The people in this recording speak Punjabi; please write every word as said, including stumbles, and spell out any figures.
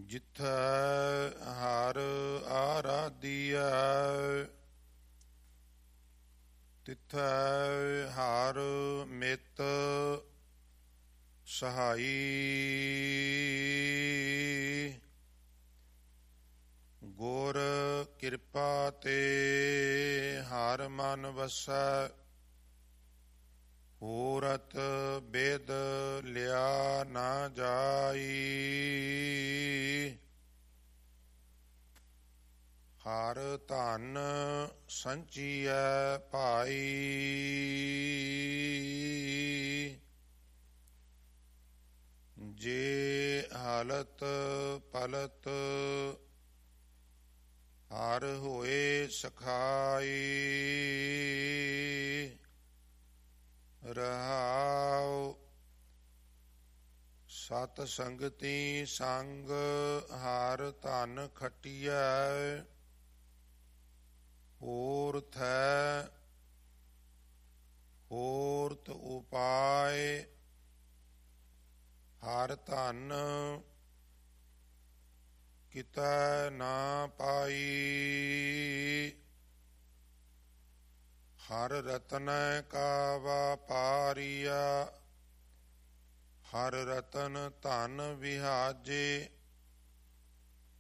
ਜਿਥੈ ਹਰਿ ਆਰਾਧੀਐ ਤਿਥੈ ਹਰਿ ਮਿਤ ਸਹਾਈ। ਗੁਰ ਕਿਰਪਾ ਤੇ ਹਰਿ ਮਨ ਵਸੈ ਹੋਰਤ ਬੇਦ ਲਿਆ ਨਾ ਜਾਈ। ਹਰ ਧਨ ਸੰਚੀਐ ਭਾਈ ਜੇ ਹਲਤ ਪਲਤ ਹਰ ਹੋਏ ਸਖਾਈ। ਰਹਾਉ ਸਤ ਸੰਗਤੀ ਸੰਗ ਹਰ ਧਨ ਖਟੀਐ ਹੋਰ ਥੈ ਹੋਰਤ ਉਪਾਇ। ਹਰ ਧਨ ਕਿਤੈ ਨਾ ਪਾਈ ਹਰ ਰਤਨੈ ਕਾ ਵਾਪਾਰੀਆ। ਹਰ ਰਤਨ ਧਨ ਵਿਹਾਜੇ